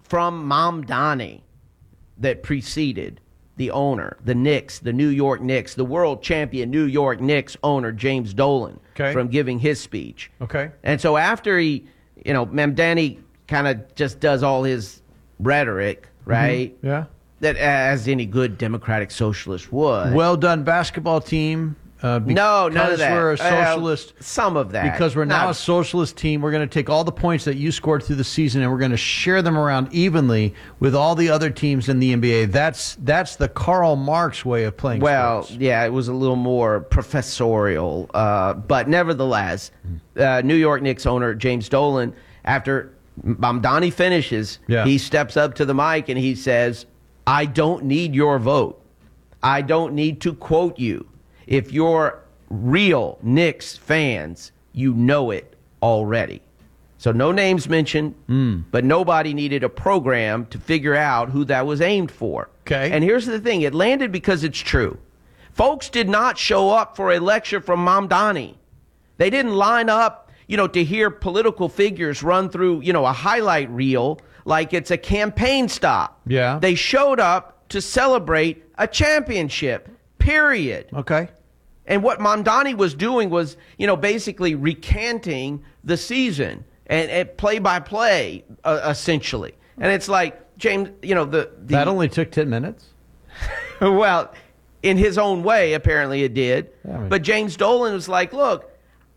from Mamdani that preceded the owner, the Knicks, the New York Knicks, the world champion New York Knicks owner, James Dolan, from giving his speech. Okay. And so after he, Mamdani kind of just does all his rhetoric, right? Mm-hmm. Yeah. That as any good democratic socialist would. Well done, basketball team. No, none of that. We're a socialist. Some of that. Because we're now a socialist team, we're going to take all the points that you scored through the season and we're going to share them around evenly with all the other teams in the NBA. That's the Karl Marx way of playing sports. Yeah, it was a little more professorial. But nevertheless, New York Knicks owner James Dolan, after Mamdani finishes, he steps up to the mic and he says, I don't need your vote. I don't need to quote you. If you're real Knicks fans, you know it already. So no names mentioned, but nobody needed a program to figure out who that was aimed for. Okay. And here's the thing. It landed because it's true. Folks did not show up for a lecture from Mamdani. They didn't line up, to hear political figures run through, a highlight reel like it's a campaign stop. Yeah. They showed up to celebrate a championship. Period. Okay. And what Mamdani was doing was, basically recanting the season and play by play, essentially. And it's like, James, that only took 10 minutes? Well, in his own way, apparently it did. Yeah, I mean, but James Dolan was like, look,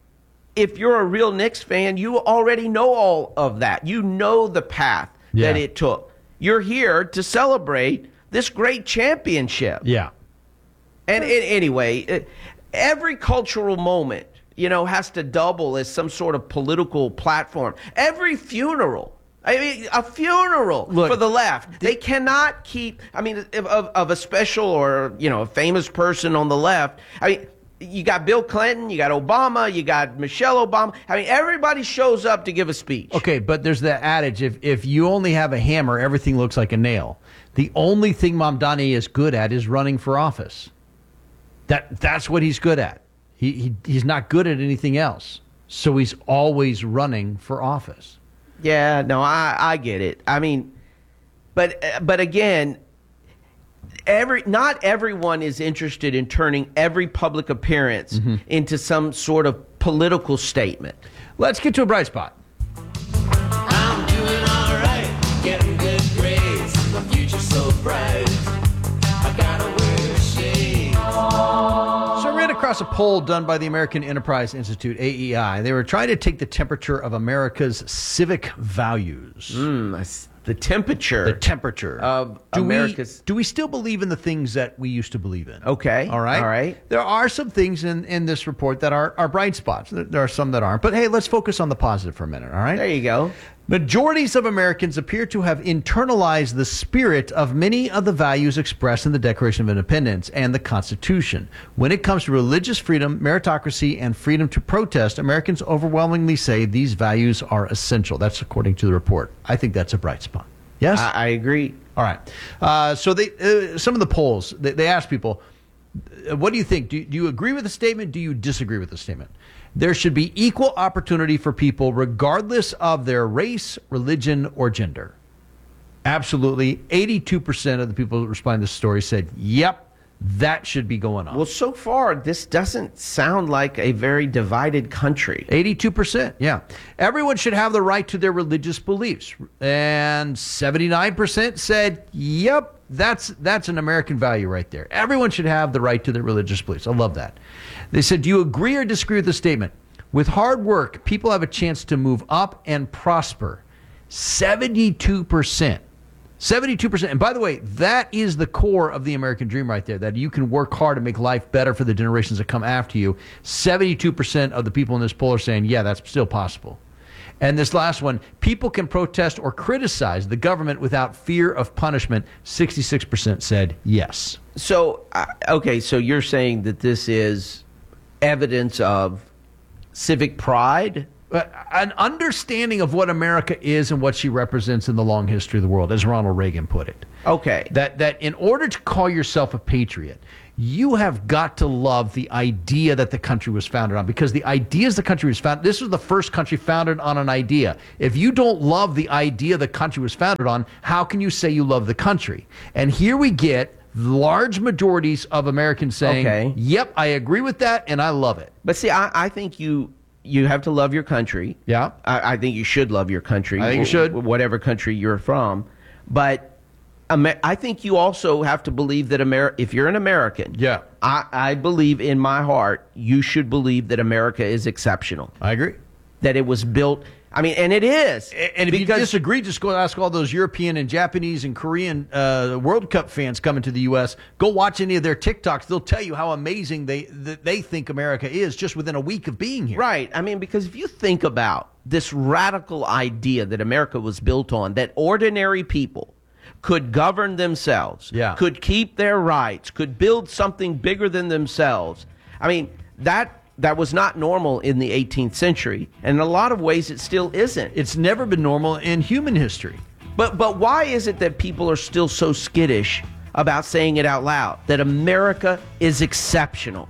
if you're a real Knicks fan, you already know all of that. You know the path that it took. You're here to celebrate this great championship. Yeah. And anyway, every cultural moment, has to double as some sort of political platform. Every funeral, a funeral for the left. They cannot keep, of a special or, a famous person on the left. You got Bill Clinton, you got Obama, you got Michelle Obama. Everybody shows up to give a speech. Okay, but there's that adage, if you only have a hammer, everything looks like a nail. The only thing Mamdani is good at is running for office. That's what he's good at. He's not good at anything else. So he's always running for office. Yeah, no, I get it. But again, not everyone is interested in turning every public appearance into some sort of political statement. Let's get to a bright spot. I'm doing all right, getting good grades. The future's so bright. I gotta wear a shade. So I ran across a poll done by the American Enterprise Institute, AEI. They were trying to take the temperature of America's civic values. The temperature of America's. Do we still believe in the things that we used to believe in? Okay. All right. There are some things in this report that are bright spots. There are some that aren't. But hey, let's focus on the positive for a minute. All right. There you go. Majorities of Americans appear to have internalized the spirit of many of the values expressed in the Declaration of Independence and the Constitution. When it comes to religious freedom, meritocracy, and freedom to protest, Americans overwhelmingly say these values are essential. That's according to the report. I think that's a bright spot. Yes? I agree. All right. So some of the polls, they asked people, what do you think? Do you agree with the statement? Do you disagree with the statement? There should be equal opportunity for people regardless of their race, religion, or gender. Absolutely. 82% of the people who responded to this story said, yep, that should be going on. Well, so far, this doesn't sound like a very divided country. 82%, yeah. Everyone should have the right to their religious beliefs. And 79% said, yep, that's an American value right there. Everyone should have the right to their religious beliefs. I love that. They said, do you agree or disagree with the statement? With hard work, people have a chance to move up and prosper. 72%. 72%. And by the way, that is the core of the American dream right there, that you can work hard to make life better for the generations that come after you. 72% of the people in this poll are saying, yeah, that's still possible. And this last one, people can protest or criticize the government without fear of punishment. 66% said yes. So, okay, so you're saying that this is evidence of civic pride an understanding of what America is and what she represents in the long history of the world, as Ronald Reagan put it. Okay. That in order to call yourself a patriot, you have got to love the idea that the country was founded on, because the ideas the country was founded, this was the first country founded on an idea. If you don't love the idea the country was founded on, how can you say you love the country? And here we get large majorities of Americans saying, yep, I agree with that and I love it. But see, I think you have to love your country. Yeah. I think you should love your country. I think you should. Whatever country you're from. But I think you also have to believe that if you're an American, I believe in my heart, you should believe that America is exceptional. I agree. That it was built, and it is. And if you disagree, just go ask all those European and Japanese and Korean World Cup fans coming to the U.S. Go watch any of their TikToks. They'll tell you how amazing they think America is just within a week of being here. Right. Because if you think about this radical idea that America was built on, that ordinary people could govern themselves, could keep their rights, could build something bigger than themselves. That was not normal in the 18th century, and in a lot of ways it still isn't. It's never been normal in human history. But why is it that people are still so skittish about saying it out loud, that America is exceptional?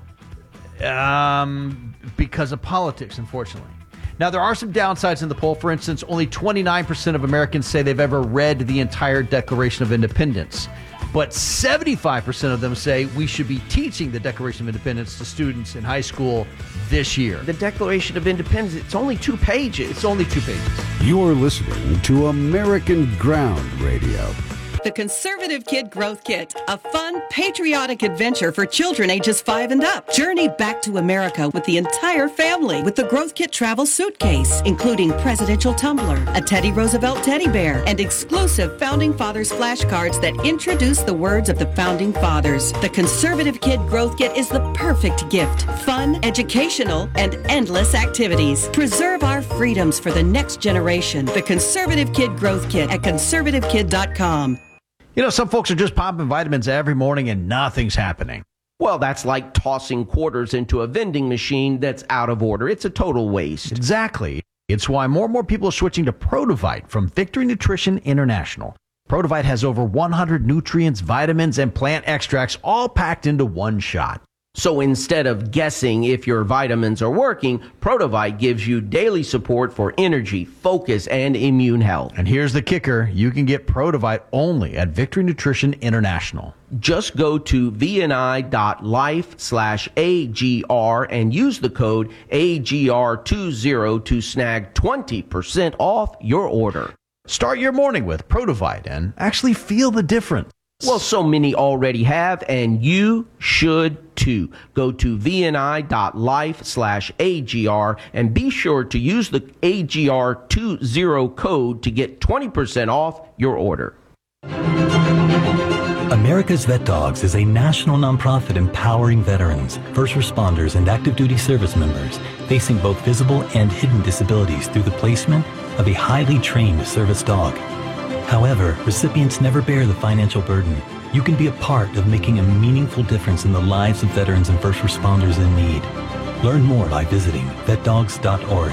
Because of politics, unfortunately. Now, there are some downsides in the poll. For instance, only 29% of Americans say they've ever read the entire Declaration of Independence. But 75% of them say we should be teaching the Declaration of Independence to students in high school this year. The Declaration of Independence, it's only 2 pages. It's only 2 pages. You're listening to American Ground Radio. The Conservative Kid Growth Kit, a fun, patriotic adventure for children ages 5 and up. Journey back to America with the entire family with the Growth Kit travel suitcase, including presidential tumbler, a Teddy Roosevelt teddy bear, and exclusive Founding Fathers flashcards that introduce the words of the Founding Fathers. The Conservative Kid Growth Kit is the perfect gift. Fun, educational, and endless activities. Preserve our freedoms for the next generation. The Conservative Kid Growth Kit at conservativekid.com. You know, some folks are just popping vitamins every morning and nothing's happening. Well, that's like tossing quarters into a vending machine that's out of order. It's a total waste. Exactly. It's why more and more people are switching to Protovite from Victory Nutrition International. Protovite has over 100 nutrients, vitamins, and plant extracts all packed into one shot. So instead of guessing if your vitamins are working, Protovite gives you daily support for energy, focus, and immune health. And here's the kicker. You can get Protovite only at Victory Nutrition International. Just go to vni.life/AGR and use the code AGR20 to snag 20% off your order. Start your morning with Protovite and actually feel the difference. Well, so many already have, and you should too. Go to vni.life/AGR and be sure to use the AGR20 code to get 20% off your order. America's Vet Dogs is a national nonprofit empowering veterans, first responders, and active duty service members facing both visible and hidden disabilities through the placement of a highly trained service dog. However, recipients never bear the financial burden. You can be a part of making a meaningful difference in the lives of veterans and first responders in need. Learn more by visiting vetdogs.org.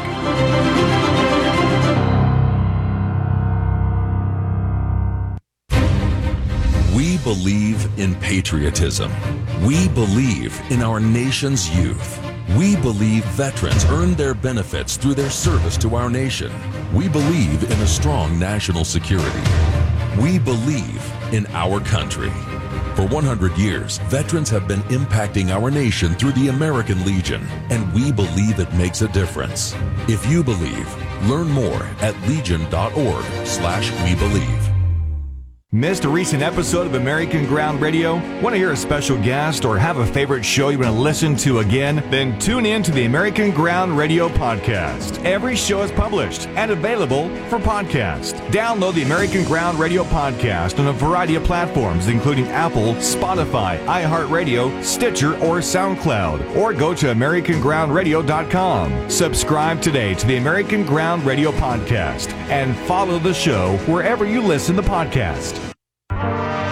We believe in patriotism. We believe in our nation's youth. We believe veterans earn their benefits through their service to our nation. We believe in a strong national security. We believe in our country. For 100 years, veterans have been impacting our nation through the American Legion, and we believe it makes a difference. If you believe, learn more at legion.org/webelieve. Missed a recent episode of American Ground Radio? Want to hear a special guest or have a favorite show you want to listen to again? Then tune in to the American Ground Radio podcast. Every show is published and available for podcast. Download the American Ground Radio podcast on a variety of platforms, including Apple, Spotify, iHeartRadio, Stitcher, or SoundCloud. Or go to AmericanGroundRadio.com. Subscribe today to the American Ground Radio podcast and follow the show wherever you listen to podcasts.